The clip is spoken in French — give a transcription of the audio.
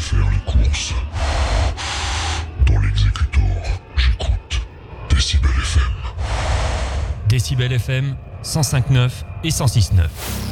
faire les courses. Dans l'exécutor, j'écoute Décibel FM. Décibel FM, 105.9 et 106.9.